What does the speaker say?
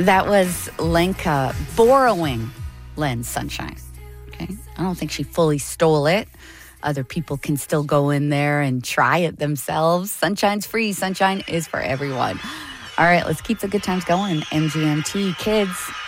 That was Lenka borrowing Len's sunshine. Okay. I don't think she fully stole it. Other people can still go in there and try it themselves. Sunshine's free. Sunshine is for everyone. All right, let's keep the good times going. MGMT kids.